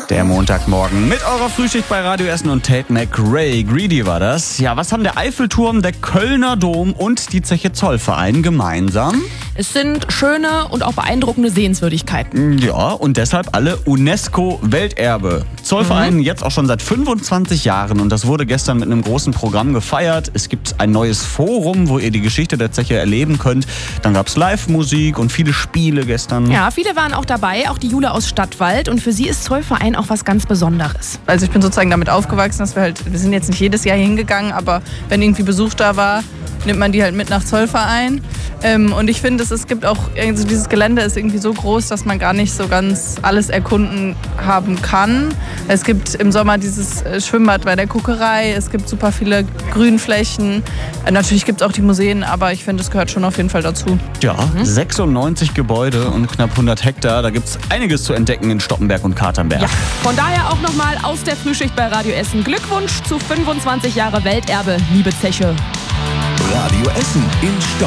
Der Montagmorgen mit eurer Frühschicht bei Radio Essen und Tate McRae. Greedy war das. Ja, was haben der Eiffelturm, der Kölner Dom und die Zeche Zollverein gemeinsam? Es sind schöne und auch beeindruckende Sehenswürdigkeiten. Ja, und deshalb alle UNESCO-Welterbe. Zollverein jetzt auch schon seit 25 Jahren und das wurde gestern mit einem großen Programm gefeiert. Es gibt ein neues Forum, wo ihr die Geschichte der Zeche erleben könnt. Dann gab es Live-Musik und viele Spiele gestern. Ja, viele waren auch dabei, auch die Jule aus Stadtwald. Und für sie ist Zollverein auch was ganz Besonderes. Also ich bin sozusagen damit aufgewachsen, dass wir sind jetzt nicht jedes Jahr hier hingegangen, aber wenn irgendwie Besuch da war, nimmt man die halt mit nach Zollverein. Und ich finde, es gibt auch, also dieses Gelände ist irgendwie so groß, dass man gar nicht so ganz alles erkunden haben kann. Es gibt im Sommer dieses Schwimmbad bei der Kuckerei, es gibt super viele Grünflächen. Natürlich gibt es auch die Museen, aber ich finde, es gehört schon auf jeden Fall dazu. Ja, 96 Gebäude und knapp 100 Hektar. Da gibt es einiges zu entdecken in Stoppenberg und Katernberg. Ja, von daher auch nochmal aus der Frühschicht bei Radio Essen. Glückwunsch zu 25 Jahre Welterbe, liebe Zeche. Radio Essen in Stoppenberg.